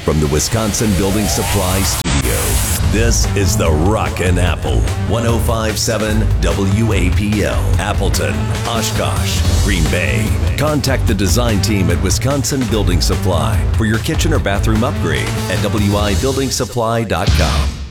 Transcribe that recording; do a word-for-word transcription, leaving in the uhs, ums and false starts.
From the Wisconsin Building Supply Studio, this is the Rockin' Apple, one oh five point seven W A P L, Appleton, Oshkosh, Green Bay. Contact the design team at Wisconsin Building Supply for your kitchen or bathroom upgrade at W I building supply dot com.